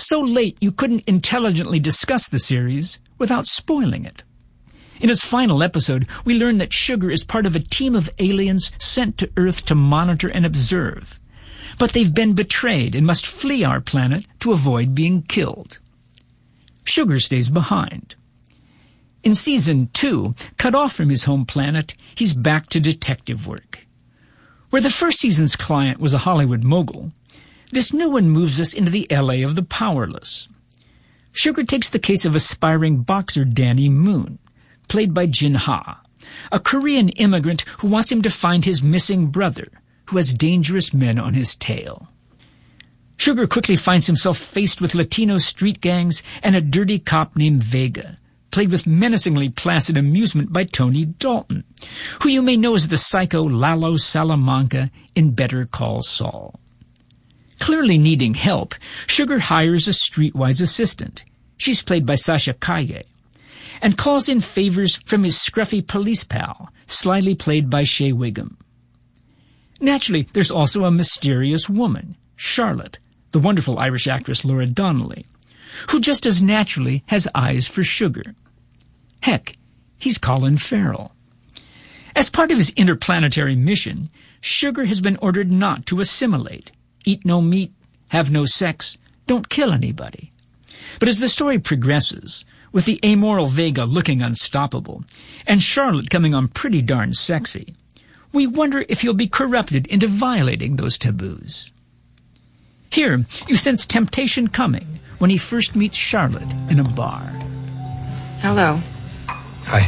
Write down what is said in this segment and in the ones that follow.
so late you couldn't intelligently discuss the series without spoiling it. In its final episode, we learn that Sugar is part of a team of aliens sent to Earth to monitor and observe. But they've been betrayed and must flee our planet to avoid being killed. Sugar stays behind. In Season 2, cut off from his home planet, he's back to detective work. Where the first season's client was a Hollywood mogul, this new one moves us into the LA of the powerless. Sugar takes the case of aspiring boxer Danny Moon, played by Jin Ha, a Korean immigrant who wants him to find his missing brother, who has dangerous men on his tail. Sugar quickly finds himself faced with Latino street gangs and a dirty cop named Vega, played with menacingly placid amusement by Tony Dalton, who you may know as the psycho Lalo Salamanca in Better Call Saul. Clearly needing help, Sugar hires a streetwise assistant. She's played by Sasha Calle, and calls in favors from his scruffy police pal, slyly played by Shea Wiggum. Naturally, there's also a mysterious woman, Charlotte, the wonderful Irish actress Laura Donnelly, who just as naturally has eyes for Sugar. Heck, he's Colin Farrell. As part of his interplanetary mission, Sugar has been ordered not to assimilate, eat no meat, have no sex, don't kill anybody. But as the story progresses, with the amoral Vega looking unstoppable, and Charlotte coming on pretty darn sexy, we wonder if he'll be corrupted into violating those taboos. Here, you sense temptation coming when he first meets Charlotte in a bar. Hello. Hi.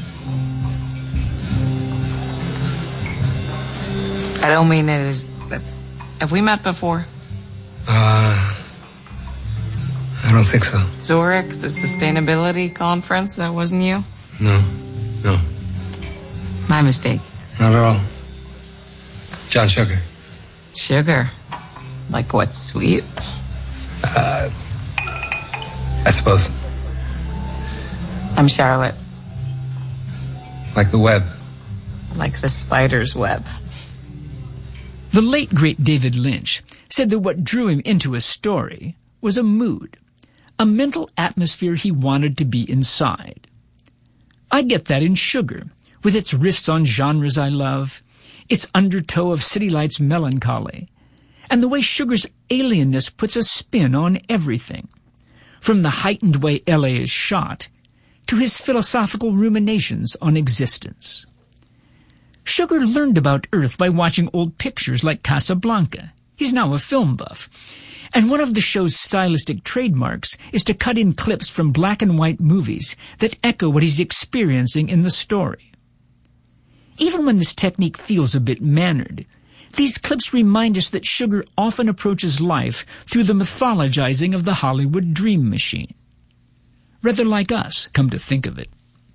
I don't mean it as... Have we met before? I don't think so. Zurich, the sustainability conference, that wasn't you? No. My mistake. Not at all. John Sugar. Sugar? Like what, sweet? I suppose. I'm Charlotte. Like the web. Like the spider's web. The late, great David Lynch said that what drew him into a story was a mood, a mental atmosphere he wanted to be inside. I get that in Sugar, with its riffs on genres I love, its undertow of City Lights melancholy, and the way Sugar's alienness puts a spin on everything, from the heightened way L.A. is shot to his philosophical ruminations on existence. Sugar learned about Earth by watching old pictures like Casablanca. He's now a film buff. And one of the show's stylistic trademarks is to cut in clips from black and white movies that echo what he's experiencing in the story. Even when this technique feels a bit mannered, these clips remind us that Sugar often approaches life through the mythologizing of the Hollywood dream machine. Rather like us, come to think of it.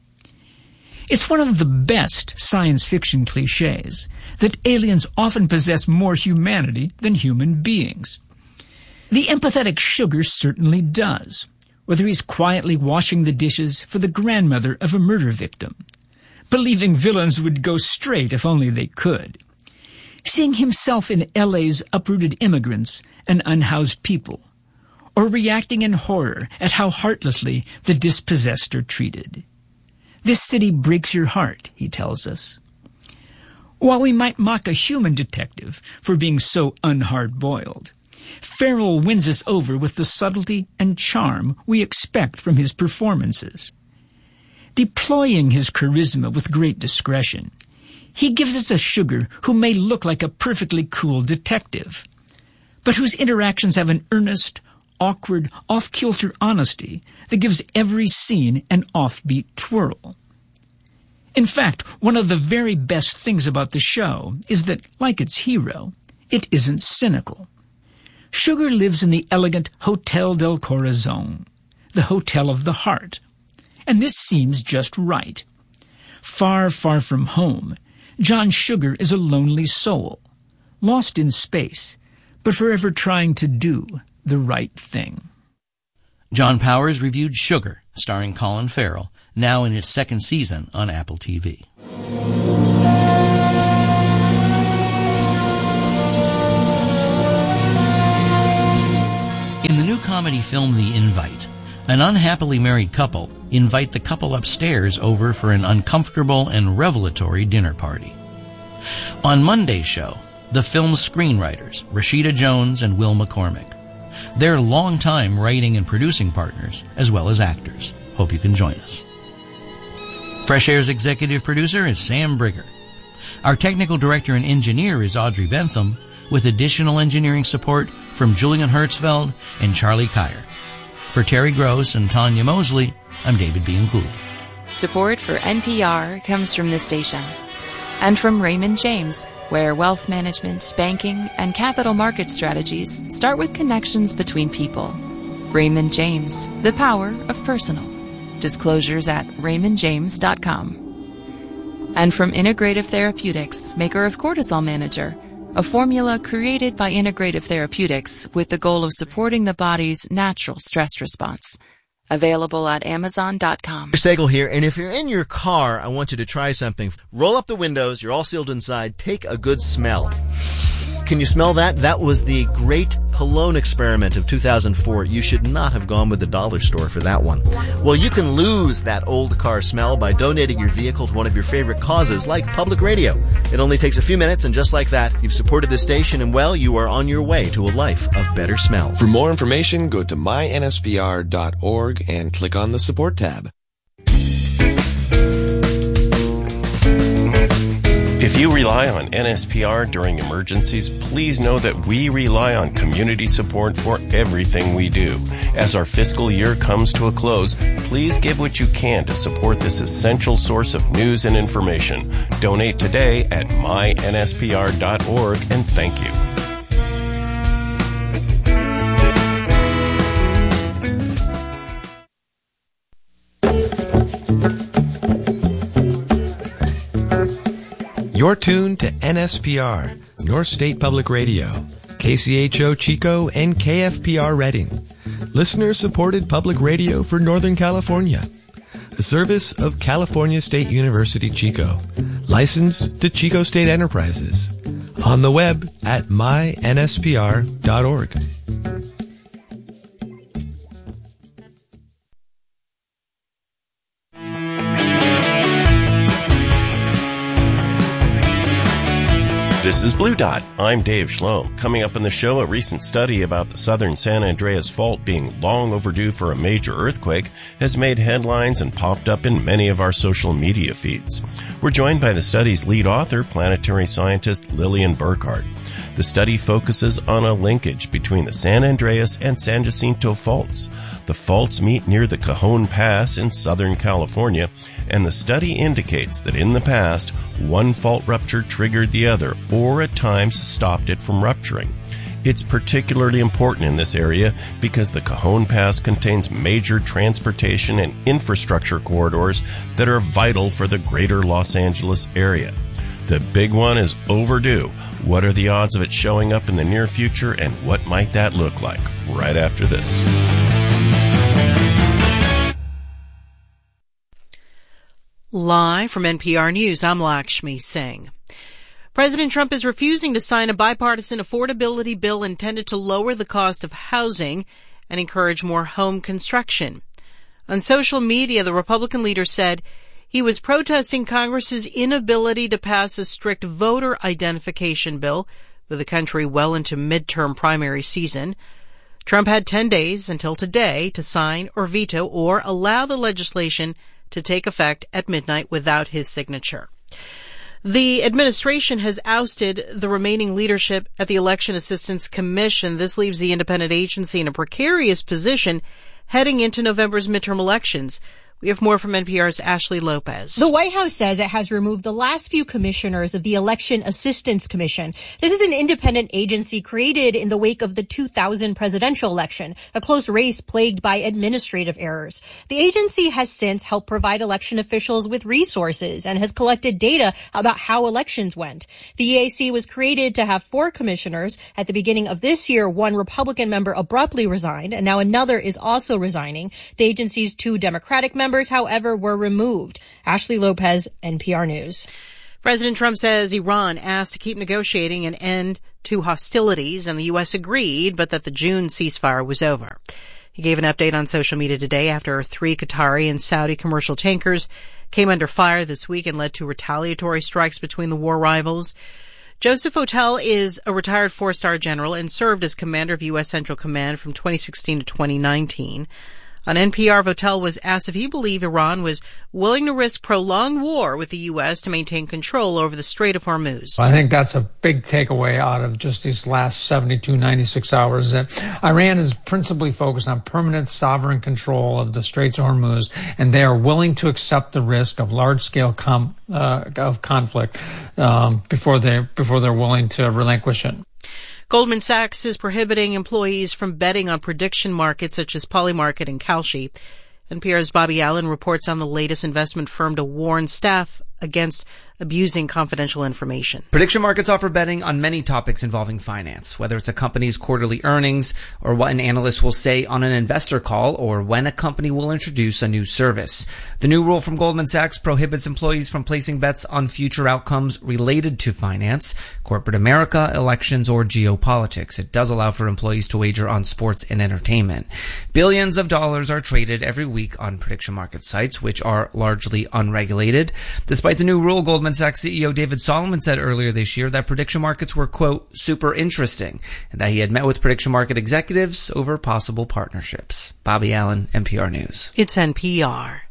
It's one of the best science fiction cliches that aliens often possess more humanity than human beings. The empathetic Sugar certainly does, whether he's quietly washing the dishes for the grandmother of a murder victim, believing villains would go straight if only they could, seeing himself in L.A.'s uprooted immigrants and unhoused people, or reacting in horror at how heartlessly the dispossessed are treated. This city breaks your heart, he tells us. While we might mock a human detective for being so unhard-boiled, Farrell wins us over with the subtlety and charm we expect from his performances. Deploying his charisma with great discretion, he gives us a Sugar who may look like a perfectly cool detective, but whose interactions have an earnest, awkward, off-kilter honesty that gives every scene an offbeat twirl. In fact, one of the very best things about the show is that, like its hero, it isn't cynical. Sugar lives in the elegant Hotel del Corazon, the hotel of the heart, and this seems just right. Far, far from home, John Sugar is a lonely soul, lost in space, but forever trying to do the right thing. John Powers reviewed Sugar, starring Colin Farrell, now in its second season on Apple TV. In the new comedy film The Invite, an unhappily married couple invite the couple upstairs over for an uncomfortable and revelatory dinner party. On Monday's show, the film's screenwriters, Rashida Jones and Will McCormick. They're longtime writing and producing partners, as well as actors. Hope you can join us. Fresh Air's executive producer is Sam Brigger. Our technical director and engineer is Audrey Bentham, with additional engineering support from Julian Hertzfeld and Charlie Kyer. For Terry Gross and Tanya Mosley, I'm David Bianculi. Support for NPR comes from this station and from Raymond James, where wealth management, banking, and capital market strategies start with connections between people. Raymond James, the power of personal. Disclosures at raymondjames.com. And from Integrative Therapeutics, maker of Cortisol Manager, a formula created by Integrative Therapeutics with the goal of supporting the body's natural stress response. Available at Amazon.com. Sagel here, and if you're in your car, I want you to try something. Roll up the windows, you're all sealed inside, take a good smell. Can you smell that? That was the great cologne experiment of 2004. You should not have gone with the dollar store for that one. Well, you can lose that old car smell by donating your vehicle to one of your favorite causes, like public radio. It only takes a few minutes, and just like that, you've supported the station, and well, you are on your way to a life of better smells. For more information, go to myNSPR.org and click on the support tab. If you rely on NSPR during emergencies, please know that we rely on community support for everything we do. As our fiscal year comes to a close, please give what you can to support this essential source of news and information. Donate today at mynspr.org, and thank you. You're tuned to NSPR, North State Public Radio, KCHO Chico, and KFPR Redding. Listener-supported public radio for Northern California. A service of California State University Chico. Licensed to Chico State Enterprises. On the web at mynspr.org. This is Blue Dot. I'm Dave Schloem. Coming up on the show, a recent study about the southern San Andreas Fault being long overdue for a major earthquake has made headlines and popped up in many of our social media feeds. We're joined by the study's lead author, planetary scientist Lillian Burkhardt. The study focuses on a linkage between the San Andreas and San Jacinto faults. The faults meet near the Cajon Pass in Southern California, and the study indicates that in the past, one fault rupture triggered the other, or at times stopped it from rupturing. It's particularly important in this area because the Cajon Pass contains major transportation and infrastructure corridors that are vital for the greater Los Angeles area. The big one is overdue. What are the odds of it showing up in the near future, and what might that look like? Right after this. Live from NPR News, I'm Lakshmi Singh. President Trump is refusing to sign a bipartisan affordability bill intended to lower the cost of housing and encourage more home construction. On social media, the Republican leader said he was protesting Congress's inability to pass a strict voter identification bill with the country well into midterm primary season. Trump had 10 days until today to sign or veto or allow the legislation to take effect at midnight without his signature. The administration has ousted the remaining leadership at the Election Assistance Commission. This leaves the independent agency in a precarious position heading into November's midterm elections. We have more from NPR's Ashley Lopez. The White House says it has removed the last few commissioners of the Election Assistance Commission. This is an independent agency created in the wake of the 2000 presidential election, a close race plagued by administrative errors. The agency has since helped provide election officials with resources and has collected data about how elections went. The EAC was created to have 4 commissioners. At the beginning of this year, one Republican member abruptly resigned, and now another is also resigning. The agency's 2 Democratic members, however, were removed. Ashley Lopez, NPR News. President Trump says Iran asked to keep negotiating an end to hostilities, and the U.S. agreed, but that the June ceasefire was over. He gave an update on social media today after 3 Qatari and Saudi commercial tankers came under fire this week and led to retaliatory strikes between the war rivals. Joseph Votel is a retired 4-star general and served as commander of U.S. Central Command from 2016 to 2019. On NPR, Votel was asked if he believed Iran was willing to risk prolonged war with the U.S. to maintain control over the Strait of Hormuz. I think that's a big takeaway out of just these last 72, 96 hours, that Iran is principally focused on permanent sovereign control of the Straits of Hormuz, and they are willing to accept the risk of large-scale of conflict before they're willing to relinquish it. Goldman Sachs is prohibiting employees from betting on prediction markets such as Polymarket and Kalshi. NPR's Bobby Allen reports on the latest investment firm to warn staff against abusing confidential information. Prediction markets offer betting on many topics involving finance, whether it's a company's quarterly earnings or what an analyst will say on an investor call or when a company will introduce a new service. The new rule from Goldman Sachs prohibits employees from placing bets on future outcomes related to finance, corporate America, elections, or geopolitics. It does allow for employees to wager on sports and entertainment. Billions of dollars are traded every week on prediction market sites, which are largely unregulated. Despite the new rule, Goldman Sachs CEO David Solomon said earlier this year that prediction markets were, quote, super interesting, and that he had met with prediction market executives over possible partnerships. Bobby Allen, NPR News. It's NPR.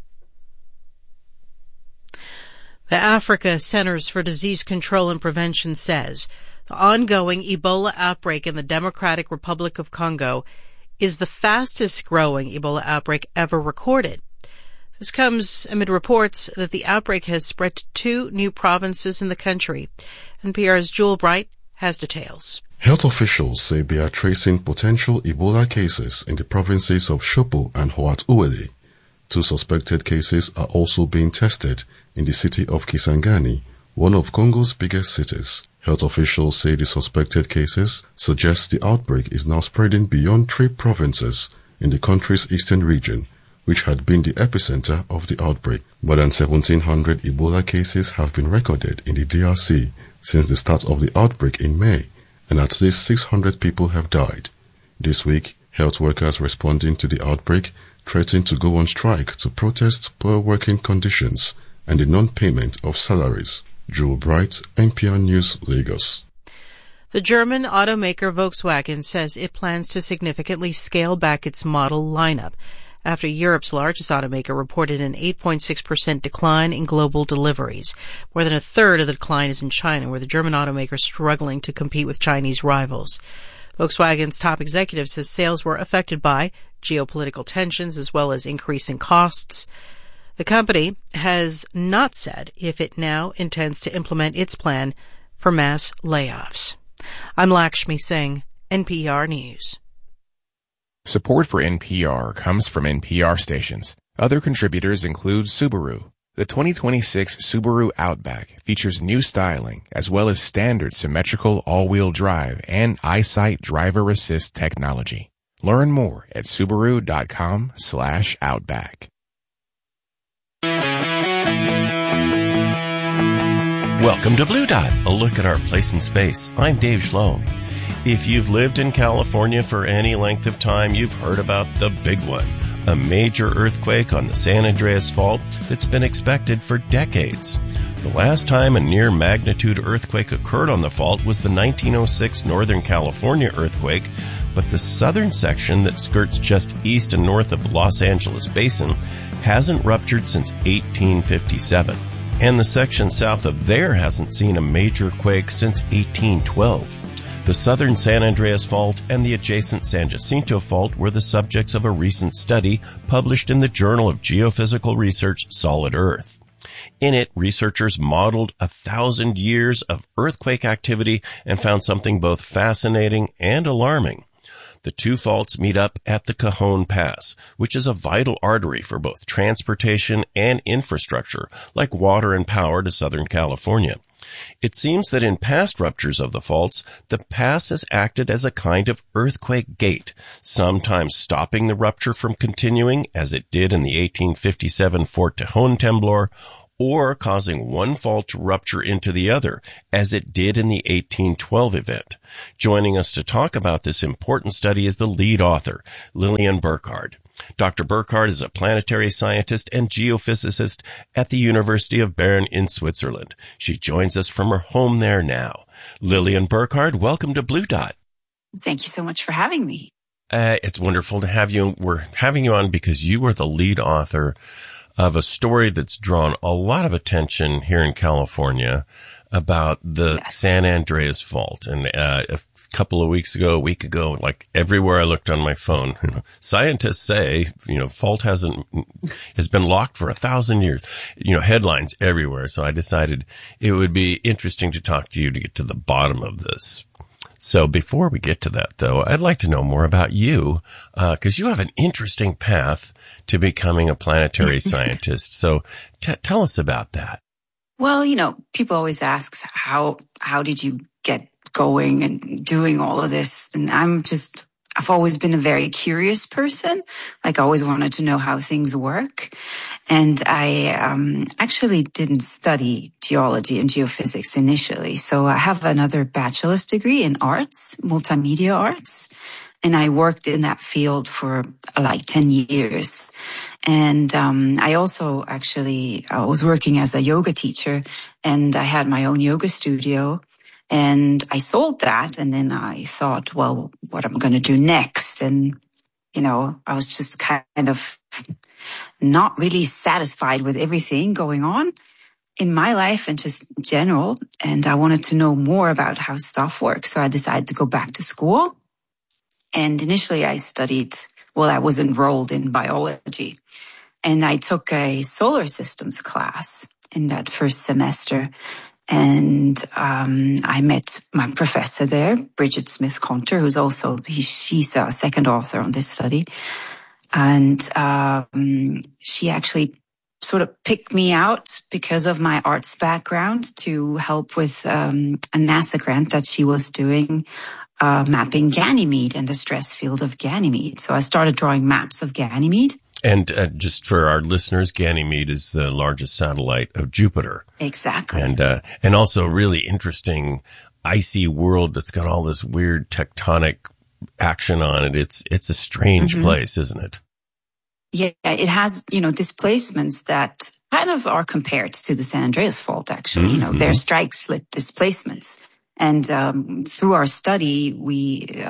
The Africa Centers for Disease Control and Prevention says the ongoing Ebola outbreak in the Democratic Republic of Congo is the fastest growing Ebola outbreak ever recorded. This comes amid reports that the outbreak has spread to 2 new provinces in the country. NPR's Jewel Bright has details. Health officials say they are tracing potential Ebola cases in the provinces of Shopo and Hoat-Uele. 2 suspected cases are also being tested in the city of Kisangani, one of Congo's biggest cities. Health officials say the suspected cases suggest the outbreak is now spreading beyond 3 provinces in the country's eastern region, which had been the epicenter of the outbreak. More than 1,700 Ebola cases have been recorded in the DRC since the start of the outbreak in May, and at least 600 people have died. This week, health workers responding to the outbreak threatened to go on strike to protest poor working conditions and the non-payment of salaries. Joel Bright, NPR News, Lagos. The German automaker Volkswagen says it plans to significantly scale back its model lineup after Europe's largest automaker reported an 8.6% decline in global deliveries. More than a third of the decline is in China, where the German automaker is struggling to compete with Chinese rivals. Volkswagen's top executive says sales were affected by geopolitical tensions as well as increasing costs. The company has not said if it now intends to implement its plan for mass layoffs. I'm Lakshmi Singh, NPR News. Support for NPR comes from NPR stations. Other contributors include Subaru. The 2026 Subaru Outback features new styling as well as standard symmetrical all-wheel drive and EyeSight driver assist technology. Learn more at Subaru.com/Outback. Welcome to Blue Dot, a look at our place in space. I'm Dave Schloem. If you've lived in California for any length of time, you've heard about the big one, a major earthquake on the San Andreas Fault that's been expected for decades. The last time a near-magnitude earthquake occurred on the fault was the 1906 Northern California earthquake, but the southern section that skirts just east and north of the Los Angeles Basin hasn't ruptured since 1857. And the section south of there hasn't seen a major quake since 1812. The southern San Andreas Fault and the adjacent San Jacinto Fault were the subjects of a recent study published in the Journal of Geophysical Research, Solid Earth. In it, researchers modeled 1,000 years of earthquake activity and found something both fascinating and alarming. The 2 faults meet up at the Cajon Pass, which is a vital artery for both transportation and infrastructure, like water and power to Southern California. It seems that in past ruptures of the faults, the pass has acted as a kind of earthquake gate, sometimes stopping the rupture from continuing, as it did in the 1857 Fort Tejon Temblor, or causing one fault to rupture into the other, as it did in the 1812 event. Joining us to talk about this important study is the lead author, Lillian Burkhardt. Dr. Burkhardt is a planetary scientist and geophysicist at the University of Bern in Switzerland. She joins us from her home there now. Lillian Burkhardt, welcome to Blue Dot. Thank you so much for having me. It's wonderful to have you. We're having you on because you are the lead author of a story that's drawn a lot of attention here in California about the San Andreas Fault. And a couple of weeks ago, a week ago, like everywhere I looked on my phone, scientists say, fault has been locked for 1,000 years, headlines everywhere. So I decided it would be interesting to talk to you to get to the bottom of this. So before we get to that, though, I'd like to know more about you, because you have an interesting path to becoming a planetary scientist. So tell us about that. Well, people always ask, how did you get going and doing all of this? And I've always been a very curious person. Like, I always wanted to know how things work. And I actually didn't study geology and geophysics initially. So I have another bachelor's degree in arts, multimedia arts. And I worked in that field for like 10 years. And I also I was working as a yoga teacher, and I had my own yoga studio. And I sold that, and then I thought, well, what am I going to do next? And, I was just kind of not really satisfied with everything going on in my life and just in general. And I wanted to know more about how stuff works. So I decided to go back to school. And initially I was enrolled in biology. And I took a solar systems class in that first semester. And I met my professor there, Bridget Smith-Conter, who's also, she's a second author on this study. And she actually sort of picked me out because of my arts background to help with a NASA grant that she was doing, mapping Ganymede and the stress field of Ganymede. So I started drawing maps of Ganymede. And just for our listeners, Ganymede is the largest satellite of Jupiter. Exactly. And also really interesting icy world that's got all this weird tectonic action on it. It's a strange place, isn't it? Yeah, it has, displacements that kind of are compared to the San Andreas Fault, actually. They're strike slip displacements. And through our study, we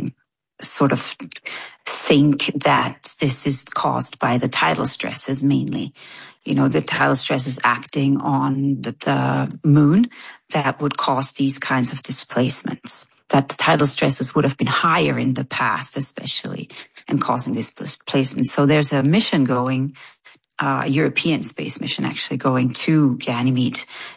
sort of think that this is caused by the tidal stresses mainly. The tidal stress is acting on the moon that would cause these kinds of displacements. That the tidal stresses would have been higher in the past, especially, and causing this displacement. So there's a mission going, a European space mission actually going to Ganymede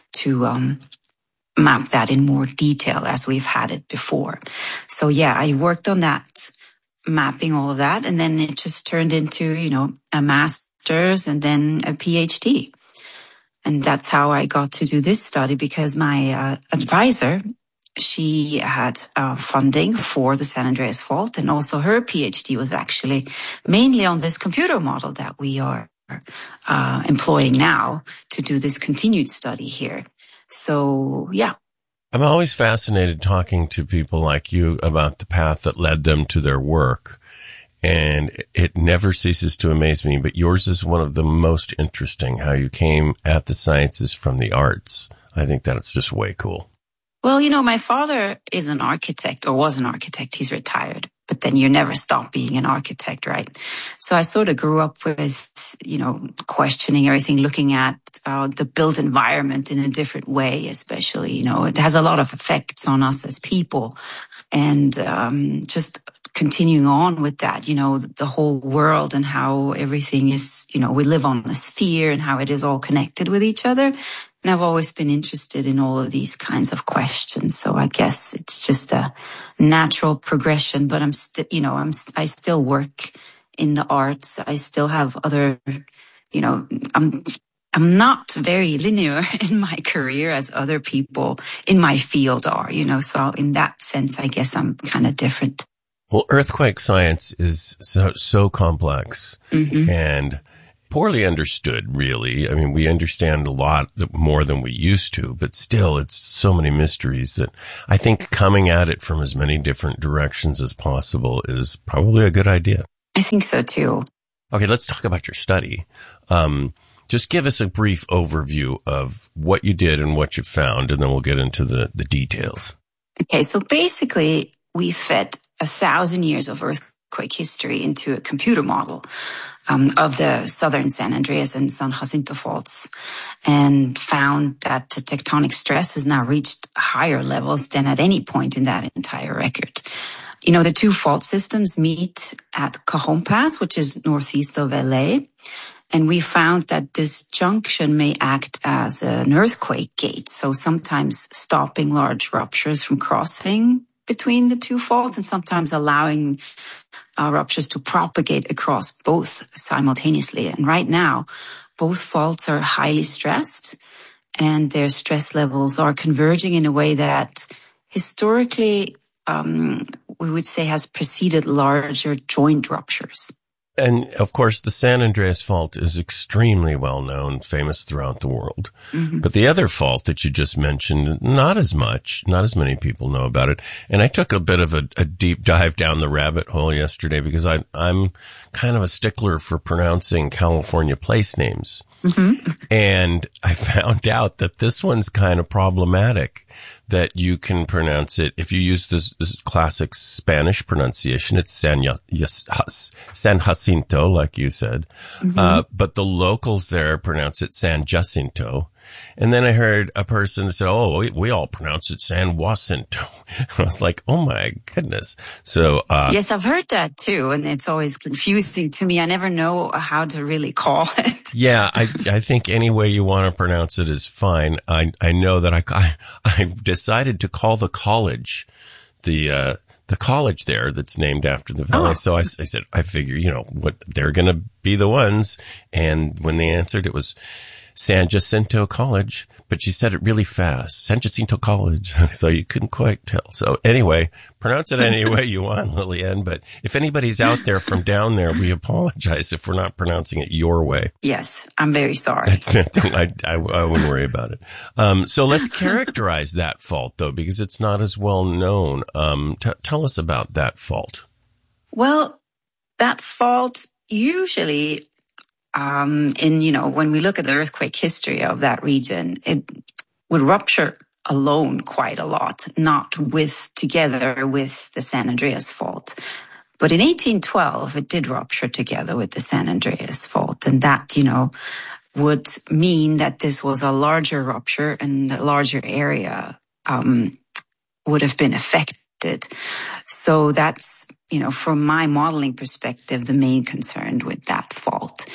to map that in more detail as we've had it before. So yeah, I worked on that, mapping all of that, and then it just turned into, a master's and then a PhD. And that's how I got to do this study, because my advisor, she had funding for the San Andreas Fault, and also her PhD was actually mainly on this computer model that we are employing now to do this continued study here. So, yeah. I'm always fascinated talking to people like you about the path that led them to their work. And it never ceases to amaze me, but yours is one of the most interesting, how you came at the sciences from the arts. I think that's just way cool. Well, my father is an architect, or was an architect. He's retired. But then you never stop being an architect, right? So I sort of grew up with, questioning everything, looking at the built environment in a different way, especially, it has a lot of effects on us as people. And just continuing on with that, the whole world and how everything is, we live on a sphere and how it is all connected with each other. And I've always been interested in all of these kinds of questions. So I guess it's just a natural progression, but I still work in the arts. I still have other, I'm not very linear in my career as other people in my field are, so in that sense, I guess I'm kind of different. Well, earthquake science is so complex, and poorly understood, really. I mean, we understand a lot more than we used to, but still, it's so many mysteries that I think coming at it from as many different directions as possible is probably a good idea. I think so, too. Okay, let's talk about your study. Just give us a brief overview of what you did and what you found, and then we'll get into the details. Okay, so basically, we fed 1,000 years of earthquake history into a computer model of the southern San Andreas and San Jacinto faults, and found that the tectonic stress has now reached higher levels than at any point in that entire record. You know, the two fault systems meet at Cajon Pass, which is northeast of LA. And we found that this junction may act as an earthquake gate. So sometimes stopping large ruptures from crossing between the two faults and sometimes allowing ruptures to propagate across both simultaneously. And right now, both faults are highly stressed and their stress levels are converging in a way that historically we would say has preceded larger joint ruptures. And of course, the San Andreas Fault is extremely well known, famous throughout the world. Mm-hmm. But the other fault that you just mentioned, not as many people know about it. And I took a bit of a deep dive down the rabbit hole yesterday because I'm kind of a stickler for pronouncing California place names. Mm-hmm. And I found out that this one's kind of problematic, that you can pronounce it, if you use this classic Spanish pronunciation, it's San Jacinto, like you said. Mm-hmm. But the locals there pronounce it San Jacinto. And then I heard a person that said, oh, we all pronounce it San Jacinto. I was like, oh my goodness. So, yes, I've heard that too. And it's always confusing to me. I never know how to really call it. Yeah. I think any way you want to pronounce it is fine. I know that I decided to call the college, the college there that's named after the valley. Oh. So I said, I figure, what they're going to be the ones. And when they answered, it was San Jacinto College, but she said it really fast. San Jacinto College. So you couldn't quite tell. So anyway, pronounce it any way you want, Lillian. But if anybody's out there from down there, we apologize if we're not pronouncing it your way. Yes, I'm very sorry. I wouldn't worry about it. So let's characterize that fault though, because it's not as well known. Tell us about that fault. Well, that fault usually when we look at the earthquake history of that region, it would rupture alone quite a lot, not together with the San Andreas Fault. But in 1812, it did rupture together with the San Andreas Fault. And that, would mean that this was a larger rupture and a larger area, would have been affected. So that's, from my modeling perspective, the main concern with that fault.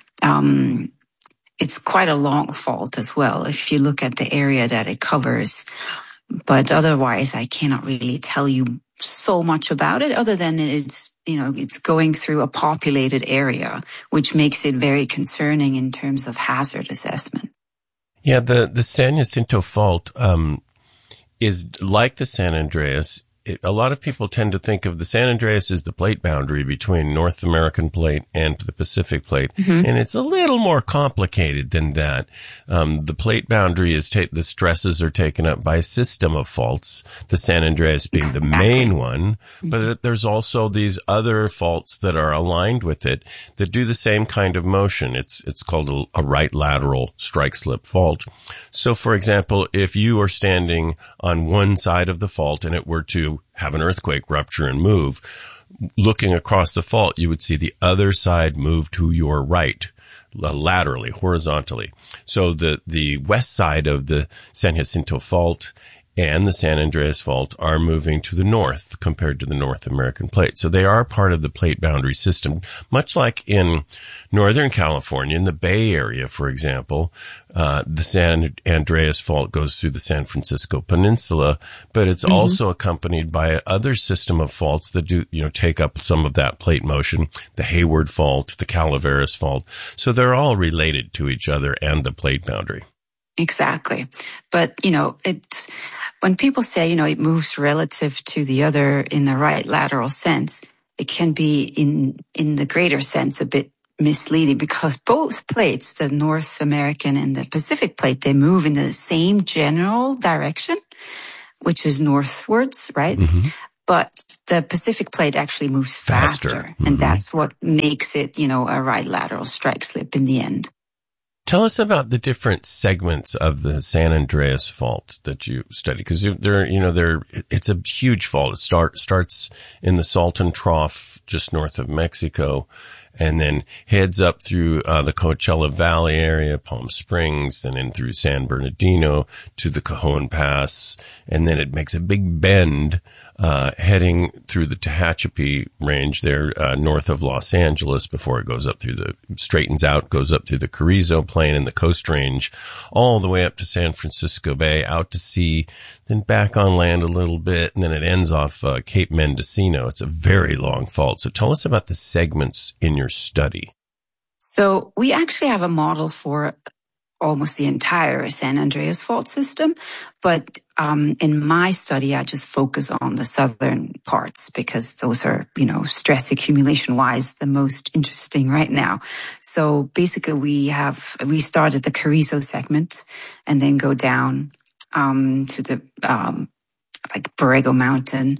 It's quite a long fault as well, if you look at the area that it covers. But otherwise, I cannot really tell you so much about it other than it's going through a populated area, which makes it very concerning in terms of hazard assessment. Yeah, the San Jacinto Fault, is like the San Andreas. A lot of people tend to think of the San Andreas as the plate boundary between North American plate and the Pacific plate. Mm-hmm. And it's a little more complicated than that. The plate boundary is the stresses are taken up by a system of faults, the San Andreas being the main one. But there's also these other faults that are aligned with it that do the same kind of motion. It's called a right lateral strike slip fault. So for example, if you are standing on one side of the fault and it were to have an earthquake rupture and move, looking across the fault, you would see the other side move to your right, laterally, horizontally. So the west side of the San Jacinto Fault and the San Andreas Fault are moving to the north compared to the North American plate. So they are part of the plate boundary system, much like in Northern California, in the Bay Area, for example. The San Andreas Fault goes through the San Francisco Peninsula, but it's also accompanied by other system of faults that do, take up some of that plate motion, the Hayward Fault, the Calaveras Fault. So they're all related to each other and the plate boundary. Exactly. But, it's when people say, it moves relative to the other in a right lateral sense, it can be in the greater sense a bit misleading because both plates, the North American and the Pacific plate, they move in the same general direction, which is northwards, right? Mm-hmm. But the Pacific plate actually moves faster. Mm-hmm. And that's what makes it, a right lateral strike slip in the end. Tell us about the different segments of the San Andreas Fault that you study, because it's a huge fault. It starts in the Salton Trough just north of Mexico, and then heads up through the Coachella Valley area, Palm Springs, then in through San Bernardino to the Cajon Pass, and then it makes a big bend heading through the Tehachapi Range there north of Los Angeles before it goes up straightens out, goes up through the Carrizo Plain and the Coast Range, all the way up to San Francisco Bay, out to sea, then back on land a little bit, and then it ends off Cape Mendocino. It's a very long fault. So tell us about the segments in your study. So we actually have a model for almost the entire San Andreas Fault system, but in my study, I just focus on the southern parts because those are, stress accumulation-wise, the most interesting right now. So basically, we start at the Carrizo segment and then go down to the Borrego Mountain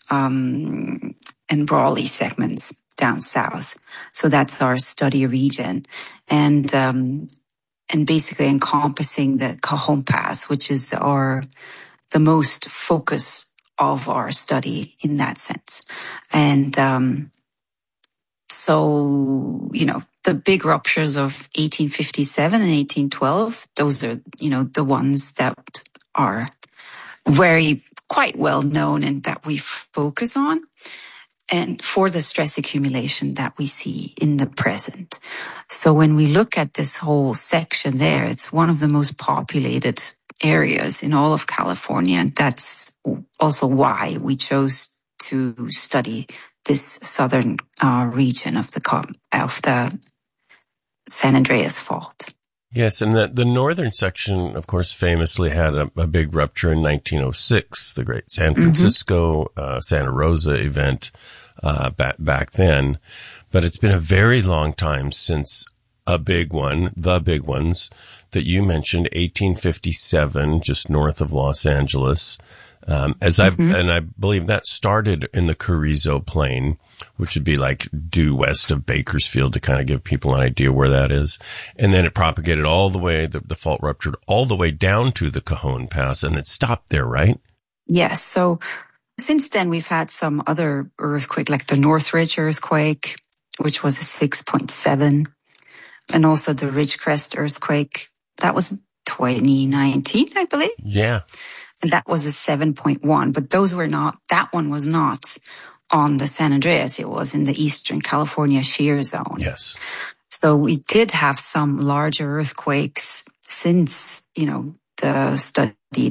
and Brawley segments down south. So that's our study region. And basically encompassing the Cajon Pass, which is the most focus of our study in that sense. And so, the big ruptures of 1857 and 1812, those are, the ones that are quite well known and that we focus on. And for the stress accumulation that we see in the present. So when we look at this whole section there, it's one of the most populated areas in all of California. And that's also why we chose to study this southern region of the San Andreas Fault. Yes, and the northern section, of course, famously had a big rupture in 1906, the great San Francisco Santa Rosa event back then. But it's been a very long time since the big ones that you mentioned, 1857, just north of Los Angeles. And I believe that started in the Carrizo Plain, which would be like due west of Bakersfield to kind of give people an idea where that is. And then it propagated all the way, the fault ruptured all the way down to the Cajon Pass, and it stopped there, right? Yes. So since then, we've had some other earthquake, like the Northridge earthquake, which was a 6.7, and also the Ridgecrest earthquake. That was 2019, I believe. Yeah. And that was a 7.1, but that one was not on the San Andreas. It was in the Eastern California shear zone. Yes. So we did have some larger earthquakes since, the studied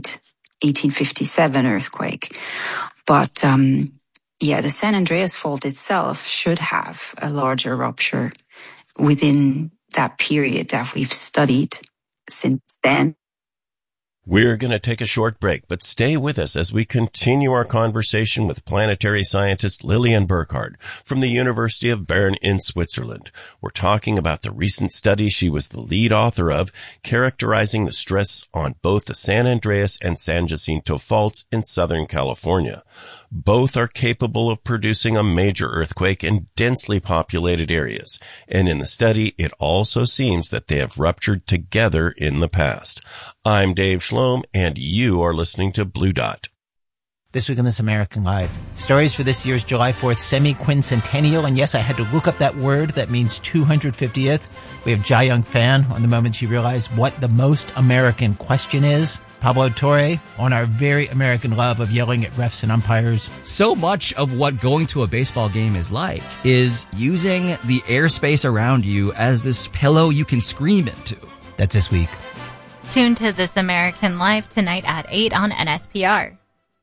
1857 earthquake. But, the San Andreas Fault itself should have a larger rupture within that period that we've studied since then. We're going to take a short break, but stay with us as we continue our conversation with planetary scientist Lilian Burkhardt from the University of Bern in Switzerland. We're talking about the recent study she was the lead author of, characterizing the stress on both the San Andreas and San Jacinto faults in Southern California. Both are capable of producing a major earthquake in densely populated areas, and in the study, it also seems that they have ruptured together in the past. I'm Dave Schlom, and you are listening to Blue Dot. This week on This American Life, stories for this year's July 4th semi-quincentennial, and yes, I had to look up that word. That means 250th. We have Jia Young Fan on the moment she realized what the most American question is. Pablo Torre on our very American love of yelling at refs and umpires. So much of what going to a baseball game is like is using the airspace around you as this pillow you can scream into. That's this week. Tune to This American Life tonight at 8 on NSPR.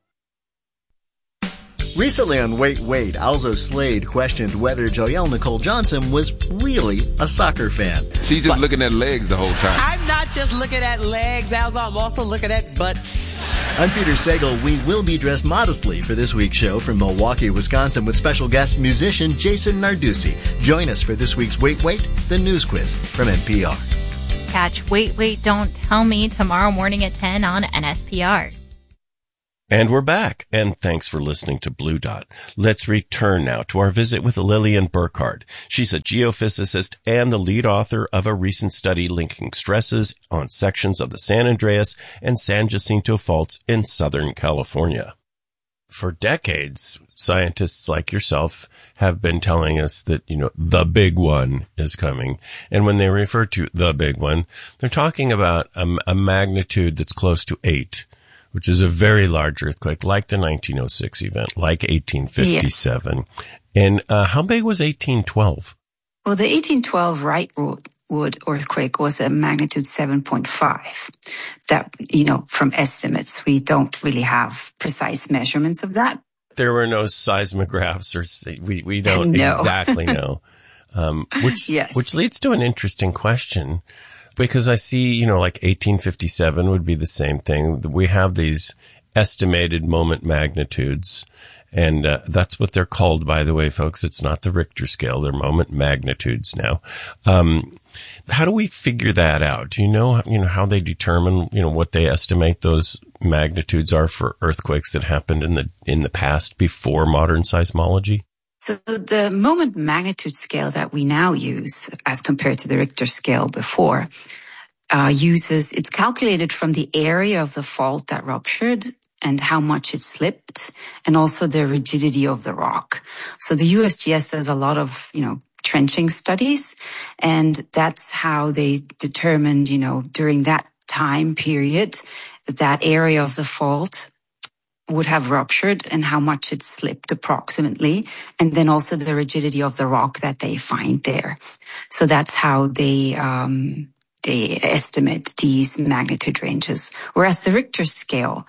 Recently on Wait, Alzo Slade questioned whether Joelle Nicole Johnson was really a soccer fan. She's just looking at legs the whole time. I'm not just looking at legs, Alzo. I'm also looking at butts. I'm Peter Sagal. We will be dressed modestly for this week's show from Milwaukee, Wisconsin, with special guest musician Jason Narducci. Join us for this week's Wait, Wait, the news quiz from NPR. Catch Wait, Wait, Don't Tell Me tomorrow morning at 10 on NSPR. And we're back, and thanks for listening to Blue Dot. Let's return now to our visit with Lillian Burkhardt. She's a geophysicist and the lead author of a recent study linking stresses on sections of the San Andreas and San Jacinto faults in Southern California. For decades, scientists like yourself have been telling us that, the big one is coming. And when they refer to the big one, they're talking about a magnitude that's close to 8. Which is a very large earthquake, like the 1906 event, like 1857. Yes. And how big was 1812? Well, the 1812 Wrightwood earthquake was a magnitude 7.5. That, from estimates, we don't really have precise measurements of that. There were no seismographs, or we don't exactly know. Which leads to an interesting question. Because I see, like 1857 would be the same thing. We have these estimated moment magnitudes, and that's what they're called, by the way, folks. It's not the Richter scale. They're moment magnitudes now. How do we figure that out? Do you know how they determine, what they estimate those magnitudes are for earthquakes that happened in the past before modern seismology? So the moment magnitude scale that we now use, as compared to the Richter scale before, it's calculated from the area of the fault that ruptured and how much it slipped, and also the rigidity of the rock. So the USGS does a lot of, trenching studies, and that's how they determined, during that time period, that area of the fault would have ruptured and how much it slipped approximately, and then also the rigidity of the rock that they find there. So that's how they estimate these magnitude ranges. Whereas the Richter scale,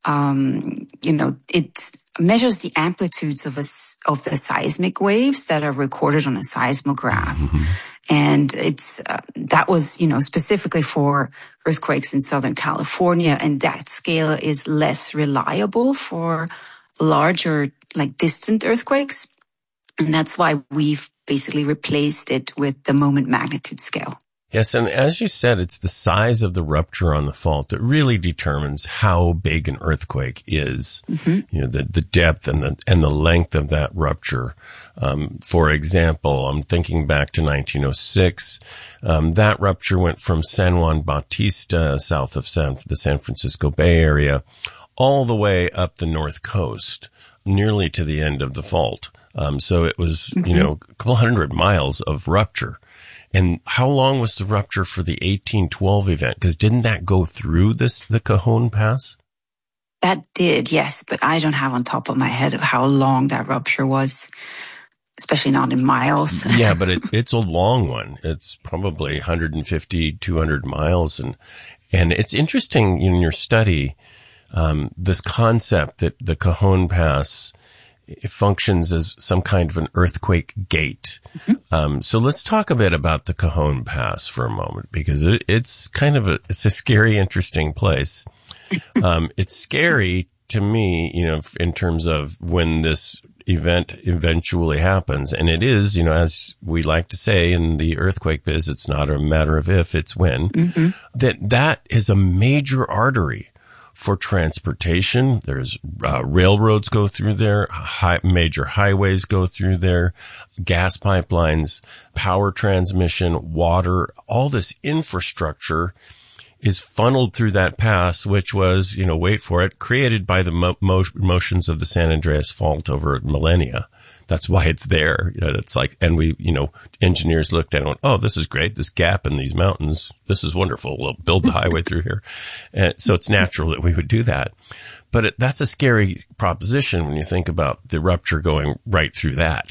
it measures the amplitudes of the seismic waves that are recorded on a seismograph. Mm-hmm. And that was, specifically for earthquakes in Southern California. And that scale is less reliable for larger, distant earthquakes. And that's why we've basically replaced it with the moment magnitude scale. Yes, and as you said, it's the size of the rupture on the fault that really determines how big an earthquake is. Mm-hmm. The depth and the length of that rupture. For example, I'm thinking back to 1906. That rupture went from San Juan Bautista, south of the San Francisco Bay Area, all the way up the north coast, nearly to the end of the fault. So it was, a couple 100 miles of rupture. And how long was the rupture for the 1812 event? Because didn't that go through the Cajon Pass? That did, yes. But I don't have on top of my head of how long that rupture was, especially not in miles. Yeah, but it's a long one. It's probably 150, 200 miles. And it's interesting in your study, this concept that the Cajon Pass it functions as some kind of an earthquake gate. Mm-hmm. So let's talk a bit about the Cajon Pass for a moment, because it's kind of it's a scary, interesting place. It's scary to me, in terms of when this event eventually happens. And it is, as we like to say in the earthquake biz, it's not a matter of if, it's when. Mm-hmm. That is a major artery for transportation. There's railroads go through there, major highways go through there, gas pipelines, power transmission, water, all this infrastructure is funneled through that pass, which was, wait for it, created by the motions of the San Andreas Fault over millennia. That's why it's there. It's and we, engineers looked at it and went, oh, this is great. This gap in these mountains. This is wonderful. We'll build the highway through here. And so it's natural that we would do that. But that's a scary proposition when you think about the rupture going right through that.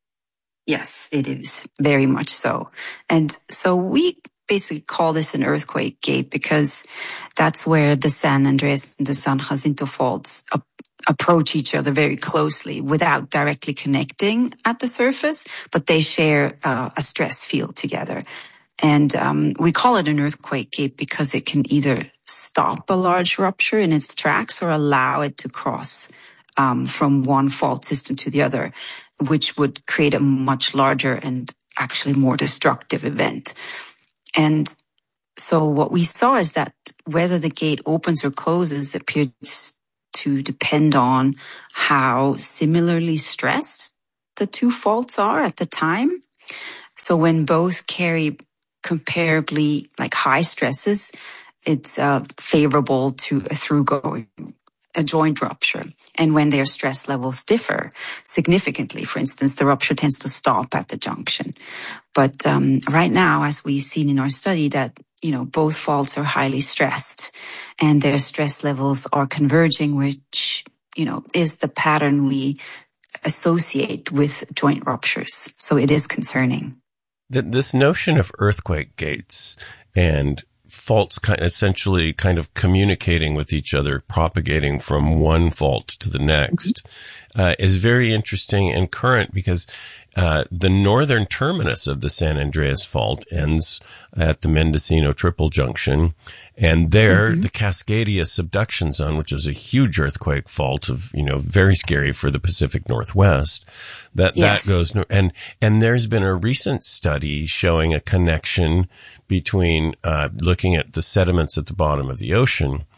Yes, it is. Very much so. And so we basically call this an earthquake gate because that's where the San Andreas and the San Jacinto faults approach each other very closely without directly connecting at the surface, but they share a stress field together. And we call it an earthquake gate because it can either stop a large rupture in its tracks or allow it to cross from one fault system to the other, which would create a much larger and actually more destructive event. And so what we saw is that whether the gate opens or closes appears to depend on how similarly stressed the two faults are at the time. So when both carry comparably like high stresses, it's favorable to a through-going, a joint rupture. And when their stress levels differ significantly, for instance, the rupture tends to stop at the junction. But right now, as we've seen in our study, that both faults are highly stressed and their stress levels are converging, which, is the pattern we associate with joint ruptures. So it is concerning. This notion of earthquake gates and faults essentially kind of communicating with each other, propagating from one fault to the next, is very interesting and current because the northern terminus of the San Andreas Fault ends at the Mendocino Triple Junction. And there, the Cascadia Subduction Zone, which is a huge earthquake fault of, very scary for the Pacific Northwest, that goes, and there's been a recent study showing a connection between, looking at the sediments at the bottom of the ocean,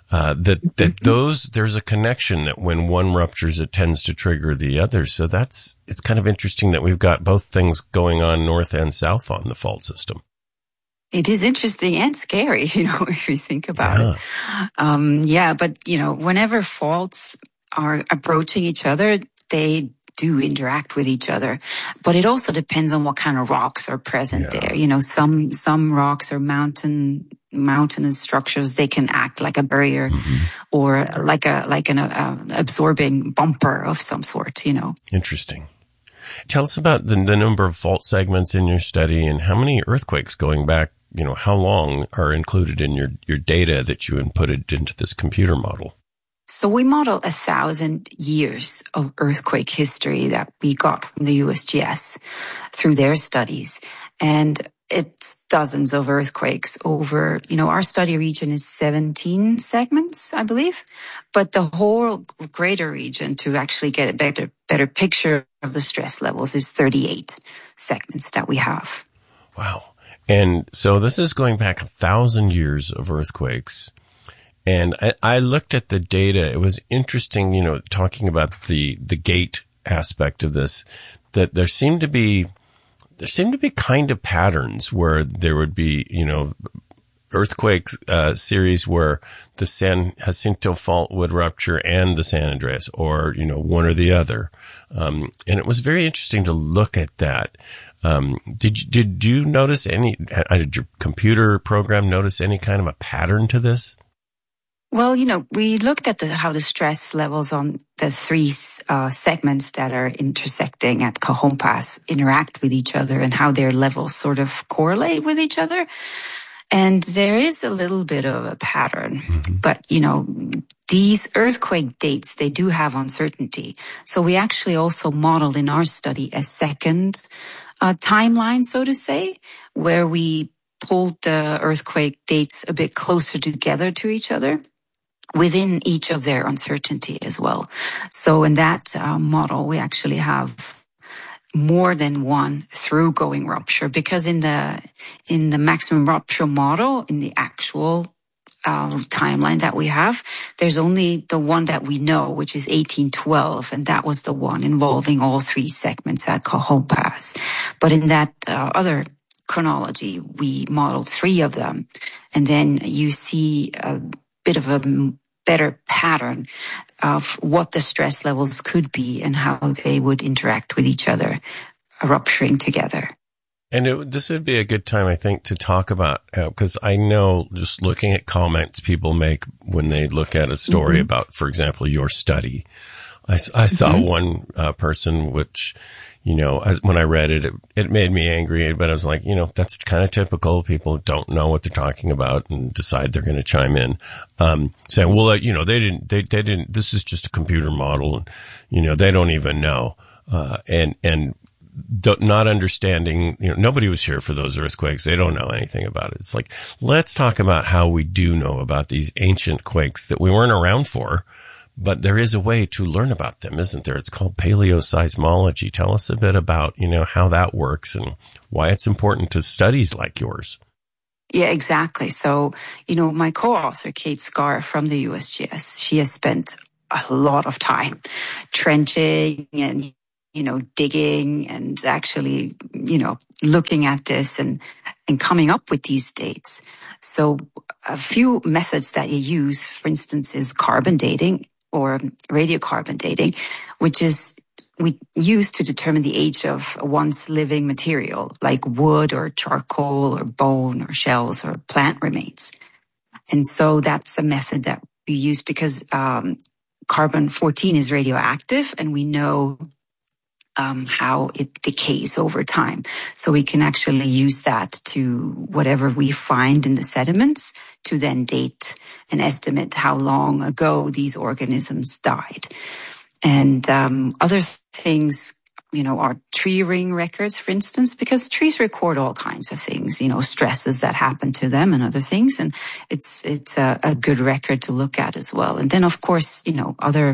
there's a connection that when one ruptures, it tends to trigger the other. So it's kind of interesting that we've got both things going on north and south on the fault system. It is interesting and scary, if you think about it. But, whenever faults are approaching each other, they do interact with each other. But it also depends on what kind of rocks are present there. Some rocks are mountainous structures. They can act like a barrier or like an absorbing bumper of some sort, Interesting. Tell us about the number of fault segments in your study and how many earthquakes going back, how long are included in your data that you inputted into this computer model? So we modeled 1,000 years of earthquake history that we got from the USGS through their studies. And it's dozens of earthquakes over, our study region is 17 segments, I believe. But the whole greater region, to actually get a better picture of the stress levels, is 38 segments that we have. Wow. And so this is going back 1,000 years of earthquakes. And I looked at the data. It was interesting, talking about the gate aspect of this, that there seemed to be kind of patterns where there would be, earthquakes, series where the San Jacinto Fault would rupture and the San Andreas, or, one or the other. And it was very interesting to look at that. Did you notice did your computer program notice any kind of a pattern to this? Well, we looked at how the stress levels on the three segments that are intersecting at Cajon Pass interact with each other and how their levels sort of correlate with each other. And there is a little bit of a pattern, but, these earthquake dates, they do have uncertainty. So we actually also modeled in our study a second timeline, so to say, where we pulled the earthquake dates a bit closer together to each other within each of their uncertainty as well. So in that model, we actually have more than one through-going rupture, because in the maximum rupture model, in the actual timeline that we have, there's only the one that we know, which is 1812, and that was the one involving all three segments at Cajon Pass. But in that other chronology, we modeled three of them, and then you see a bit of a better pattern of what the stress levels could be and how they would interact with each other, rupturing together. And this would be a good time, I think, to talk about, because I know just looking at comments people make when they look at a story about, for example, your study, I saw one person which, when I read it, it made me angry, but I was like, that's kind of typical. People don't know what they're talking about and decide they're going to chime in, saying, well, they didn't, this is just a computer model and, they don't even know. And not understanding, nobody was here for those earthquakes. They don't know anything about it. It's like, let's talk about how we do know about these ancient quakes that we weren't around for, but there is a way to learn about them, isn't there? It's called paleoseismology. Tell us a bit about, how that works and why it's important to studies like yours. Yeah, exactly. So, my co-author, Kate Scarr from the USGS, she has spent a lot of time trenching and, digging and actually, looking at this and coming up with these dates. So a few methods that you use, for instance, is carbon dating or radiocarbon dating, which is we use to determine the age of a once living material like wood or charcoal or bone or shells or plant remains. And so that's a method that we use because carbon-14 is radioactive and we know how it decays over time. So we can actually use that to whatever we find in the sediments to then date and estimate how long ago these organisms died. And other things, are tree ring records, for instance, because trees record all kinds of things, stresses that happen to them and other things. And it's a good record to look at as well. And then, of course, other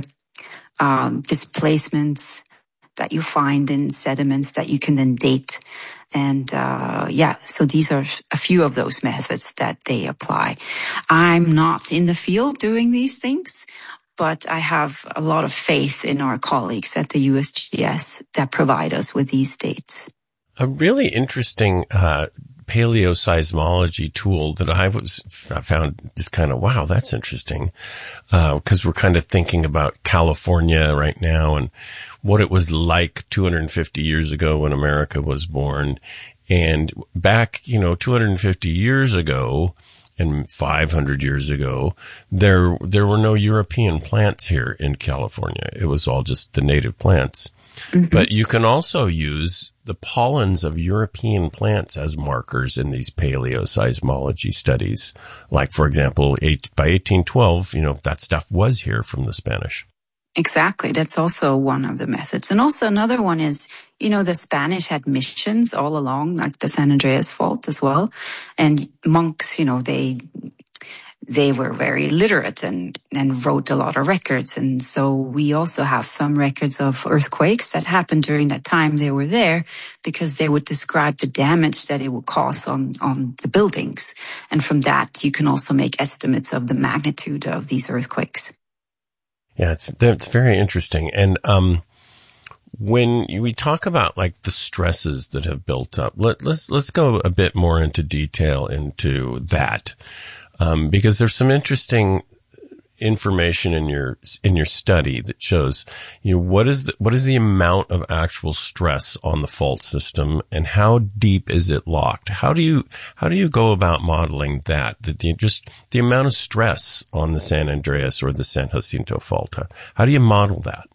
displacements that you find in sediments that you can then date. And so these are a few of those methods that they apply. I'm not in the field doing these things, but I have a lot of faith in our colleagues at the USGS that provide us with these dates. A really interesting paleoseismology tool that I found just kind of, wow, that's interesting. Because we're kind of thinking about California right now and what it was like 250 years ago when America was born. And back, 250 years ago, and 500 years ago, there were no European plants here in California. It was all just the native plants. Mm-hmm. But you can also use the pollens of European plants as markers in these paleoseismology studies. Like, for example, by 1812, that stuff was here from the Spanish. Exactly. That's also one of the methods. And also another one is, the Spanish had missions all along, like the San Andreas Fault as well. And monks, they were very literate and wrote a lot of records. And so we also have some records of earthquakes that happened during that time they were there because they would describe the damage that it would cause on the buildings. And from that, you can also make estimates of the magnitude of these earthquakes. Yeah, it's very interesting. And when we talk about like the stresses that have built up, let's go a bit more into detail into that, because there's some interesting information in your study that shows what is the amount of actual stress on the fault system and how deep is it locked? How do you go about modeling that the amount of stress on the San Andreas or the San Jacinto fault? How do you model that?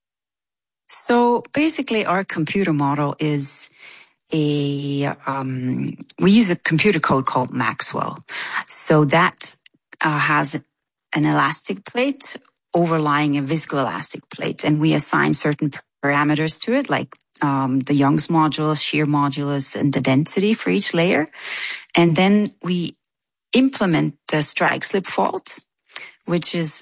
So basically our computer model is we use a computer code called Maxwell. So that has an elastic plate overlying a viscoelastic plate, and we assign certain parameters to it, like the Young's modulus, shear modulus, and the density for each layer. And then we implement the strike-slip fault, which is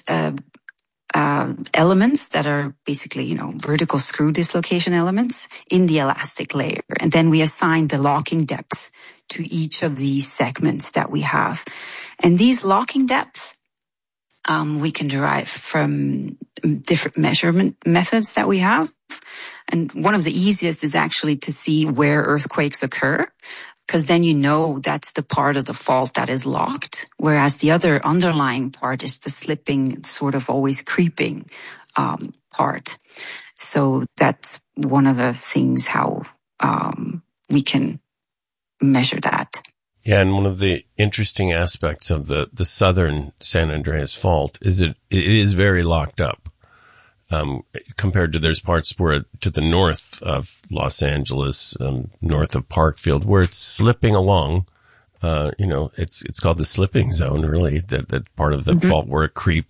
elements that are basically, vertical screw dislocation elements in the elastic layer. And then we assign the locking depths to each of these segments that we have. And these locking depths we can derive from different measurement methods that we have. And one of the easiest is actually to see where earthquakes occur, because then that's the part of the fault that is locked, whereas the other underlying part is the slipping, sort of always creeping part. So that's one of the things how we can measure that. Yeah, and one of the interesting aspects of the southern San Andreas Fault is it is very locked up, compared to there's parts where to the north of Los Angeles, north of Parkfield, where it's slipping along. It's called the slipping zone, really, that part of the fault where it creeps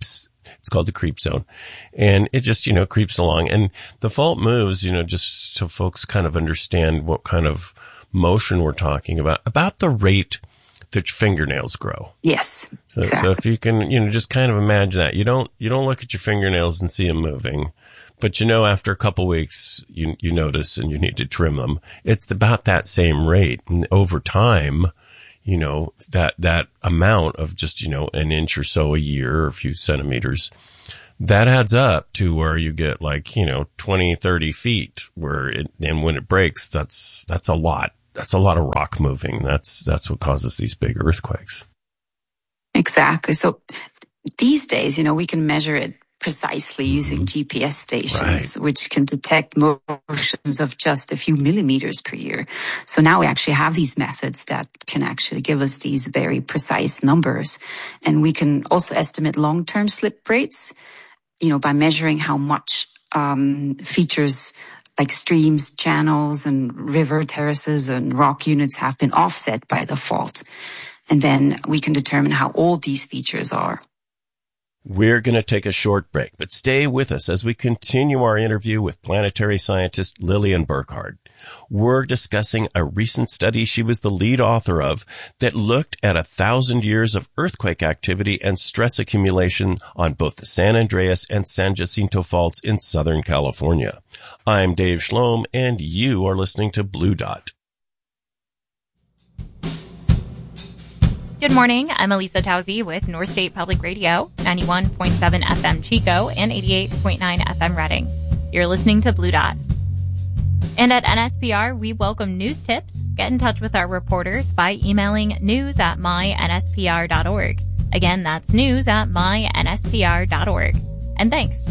It's called the creep zone. And it just, creeps along. And the fault moves, just so folks kind of understand what kind of motion we're talking about the rate that your fingernails grow. Yes. So, exactly. So if you can, just kind of imagine that. You don't look at your fingernails and see them moving, but after a couple weeks, you notice and you need to trim them. It's about that same rate. And over time, that amount of just, an inch or so a year or a few centimeters, that adds up to where you get 20, 30 feet and when it breaks, that's a lot. That's a lot of rock moving. That's what causes these big earthquakes. Exactly. So these days, we can measure it precisely using GPS stations, which can detect motions of just a few millimeters per year. So now we actually have these methods that can actually give us these very precise numbers. And we can also estimate long-term slip rates, by measuring how much features like streams, channels, and river terraces and rock units have been offset by the fault. And then we can determine how old these features are. We're going to take a short break, but stay with us as we continue our interview with planetary scientist Lillian Burkhardt. We're discussing a recent study she was the lead author of that looked at 1,000 years of earthquake activity and stress accumulation on both the San Andreas and San Jacinto faults in Southern California. I'm Dave Schlom, and you are listening to Blue Dot. Good morning. I'm Elisa Tauzi with North State Public Radio, 91.7 FM Chico and 88.9 FM Reading. You're listening to Blue Dot. And at NSPR, we welcome news tips. Get in touch with our reporters by emailing news@mynspr.org. Again, that's news@mynspr.org. And thanks.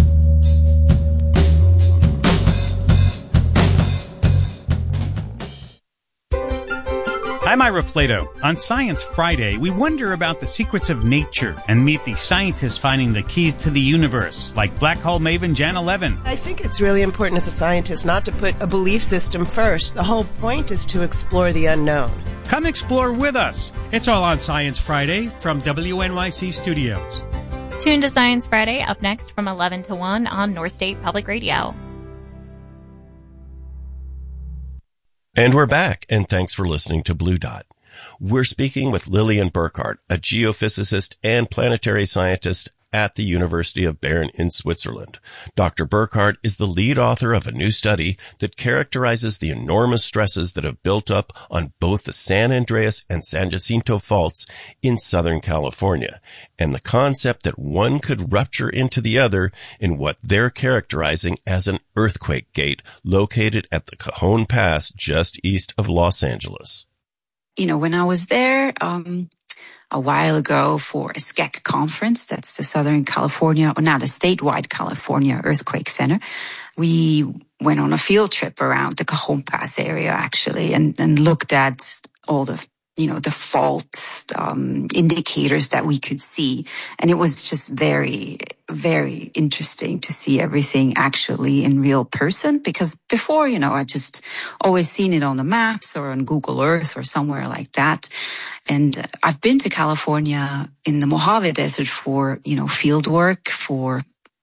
I'm Ira Plato. On Science Friday, we wonder about the secrets of nature and meet the scientists finding the keys to the universe, like black hole maven Janna Levin. I think it's really important as a scientist not to put a belief system first. The whole point is to explore the unknown. Come explore with us. It's all on Science Friday from WNYC Studios. Tune to Science Friday up next from 11 to 1 on North State Public Radio. And we're back, and thanks for listening to Blue Dot. We're speaking with Lillian Burkhardt, a geophysicist and planetary scientist at the University of Bern in Switzerland. Dr. Burkhardt is the lead author of a new study that characterizes the enormous stresses that have built up on both the San Andreas and San Jacinto faults in Southern California, and the concept that one could rupture into the other in what they're characterizing as an earthquake gate located at the Cajon Pass just east of Los Angeles. When I was there, a while ago for a SCEC conference, that's the Southern California, or now the statewide California Earthquake Center. We went on a field trip around the Cajon Pass area, actually, and looked at all the fault indicators that we could see. And it was just very, very interesting to see everything actually in real person, because before, I just always seen it on the maps or on Google Earth or somewhere like that. And I've been to California in the Mojave Desert for, field work, for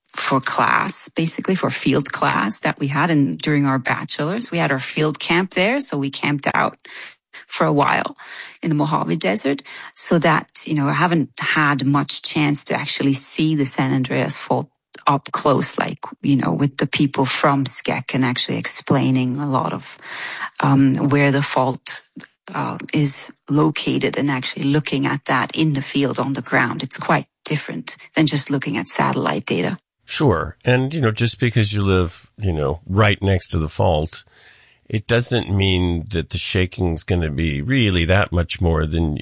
class, basically for field class that we had during our bachelor's. We had our field camp there, so we camped out for a while in the Mojave Desert, so that, I haven't had much chance to actually see the San Andreas fault up close, with the people from SCEC and actually explaining a lot of where the fault is located and actually looking at that in the field on the ground. It's quite different than just looking at satellite data. Sure. And, just because you live, right next to the fault, it doesn't mean that the shaking's going to be really that much more than,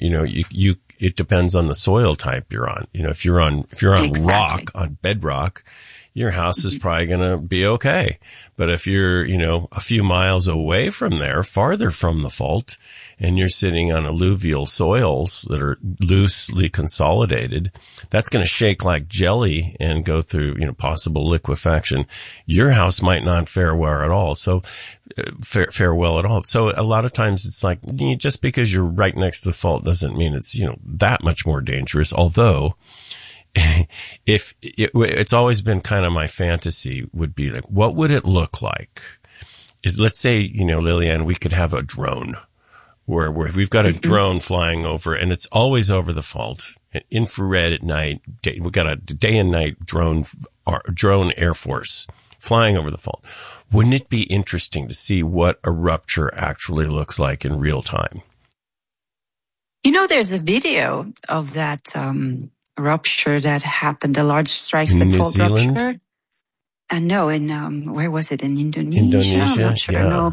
it depends on the soil type you're on. If you're on exactly. Rock, on bedrock, your house is probably going to be okay. But if you're, a few miles away from there, farther from the fault, and you're sitting on alluvial soils that are loosely consolidated, that's going to shake like jelly and go through, possible liquefaction. Your house might not fare well at all. So, fare well at all. So a lot of times it's like, just because you're right next to the fault doesn't mean it's, that much more dangerous. Although it's always been kind of my fantasy would be like, what would it look like? Let's say, Lillian, we could have a drone where we've got a drone flying over, and it's always over the fault, infrared at night. We've got a day and night drone air force flying over the fault. Wouldn't it be interesting to see what a rupture actually looks like in real time? There's a video of that rupture that happened, the large strike slip fault rupture. No, where was it? In Indonesia? Indonesia, I'm not sure. yeah.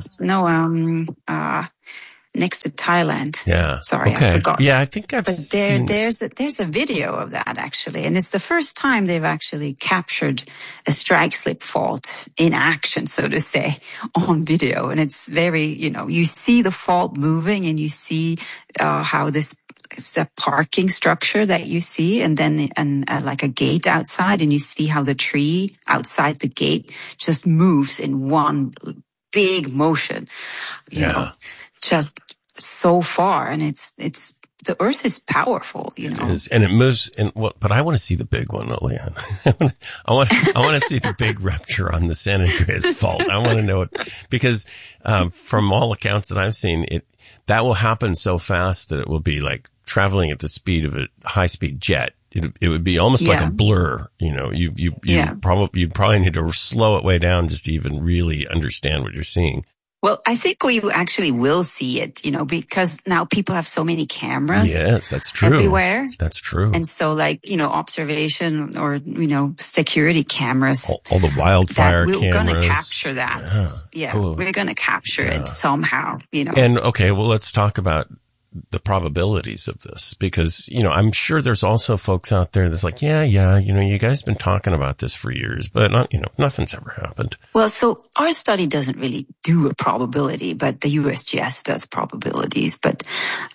No, next to Thailand. Yeah. Sorry, okay. I forgot. Yeah, I think I've seen. There's a video of that actually, and it's the first time they've actually captured a strike slip fault in action, so to say, on video. And it's very, you see the fault moving, and you see how it's a parking structure that you see, and then like a gate outside, and you see how the tree outside the gate just moves in one big motion. You know, just so far, and it's the Earth is powerful, It is, and it moves. But I want to see the big one, Leon. I want to see the big rupture on the San Andreas Fault. I want to know it because from all accounts that I've seen, that will happen so fast that it will be like traveling at the speed of a high-speed jet. It would be almost like a blur. You'd probably need to slow it way down just to even really understand what you're seeing. Well, I think we actually will see it, because now people have so many cameras. Yes, that's true. Everywhere. That's true. And so observation or, security cameras. All the wildfire cameras. We're going to capture that. Yeah. Cool. We're going to capture it somehow, And okay, well, let's talk about the probabilities of this, because, I'm sure there's also folks out there that's like, you guys have been talking about this for years, but nothing's ever happened. Well, so our study doesn't really do a probability, but the USGS does probabilities. But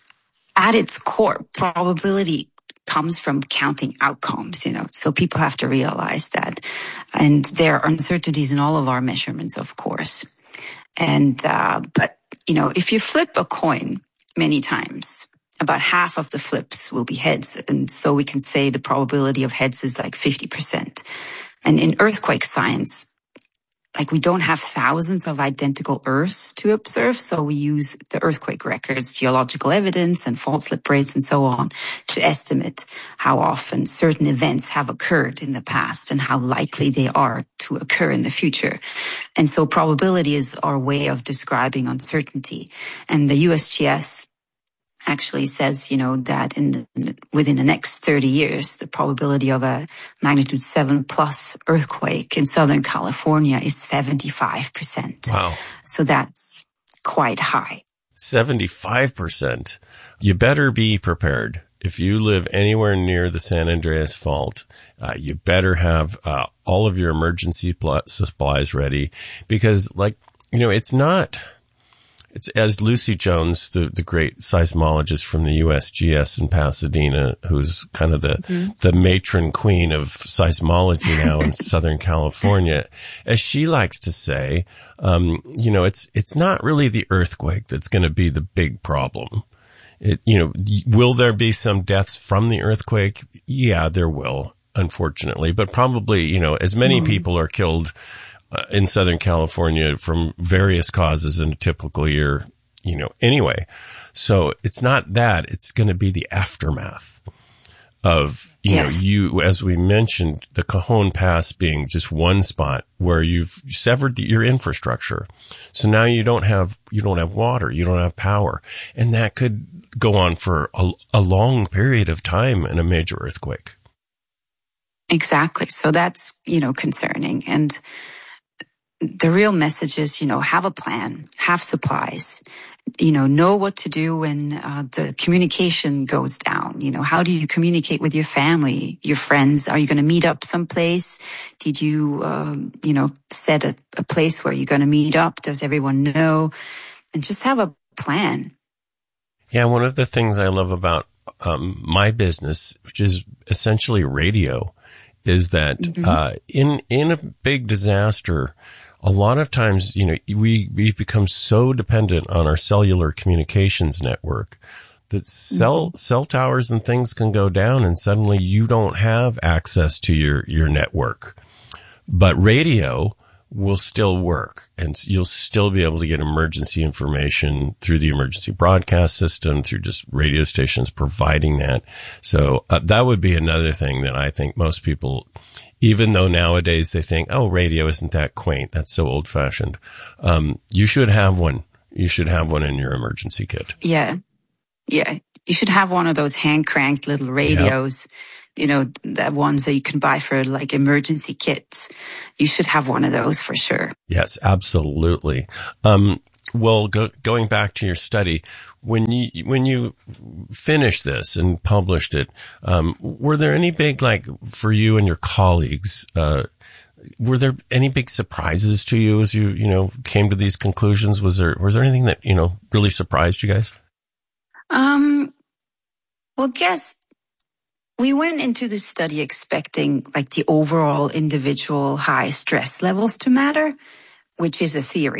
at its core, probability comes from counting outcomes, so people have to realize that. And there are uncertainties in all of our measurements, of course. And, but, if you flip a coin many times, about half of the flips will be heads. And so we can say the probability of heads is like 50%. And in earthquake science, we don't have thousands of identical Earths to observe. So we use the earthquake records, geological evidence, and fault slip rates and so on to estimate how often certain events have occurred in the past and how likely they are to occur in the future. And so probability is our way of describing uncertainty. And the USGS actually says, that within the next 30 years, the probability of a magnitude 7+ earthquake in Southern California is 75%. Wow. So that's quite high. 75%. You better be prepared. If you live anywhere near the San Andreas Fault, you better have all of your emergency supplies ready, because it's as Lucy Jones, the great seismologist from the USGS in Pasadena, who's kind of the matron queen of seismology now in Southern California, as she likes to say, it's not really the earthquake that's going to be the big problem. Will there be some deaths from the earthquake? Yeah, there will, unfortunately, but probably, as many people are killed in Southern California from various causes in a typical year, anyway. So it's not that, it's going to be the aftermath of, as we mentioned, the Cajon Pass being just one spot where you've severed your infrastructure. So now you don't have water, you don't have power. And that could go on for a long period of time in a major earthquake. Exactly. So that's, concerning. And the real message is, have a plan, have supplies, know what to do when the communication goes down. How do you communicate with your family, your friends? Are you going to meet up someplace? Did you, set a place where you're going to meet up? Does everyone know? And just have a plan. Yeah, one of the things I love about my business, which is essentially radio, is that in a big disaster, a lot of times, we've become so dependent on our cellular communications network that cell towers and things can go down and suddenly you don't have access to your network. But radio will still work, and you'll still be able to get emergency information through the emergency broadcast system, through just radio stations providing that. So that would be another thing that I think most people, even though nowadays they think, oh, radio isn't that quaint, that's so old fashioned. You should have one. You should have one in your emergency kit. Yeah. Yeah. You should have one of those hand cranked little radios. Yep. You know, the ones that you can buy for like emergency kits. You should have one of those for sure. Yes, absolutely. Well, going back to your study, when you finished this and published it, were there any big, like for you and your colleagues, were there any big surprises to you as you came to these conclusions? Was there anything that, really surprised you guys? Well, guess we went into the study expecting like the overall individual high stress levels to matter, which is a theory.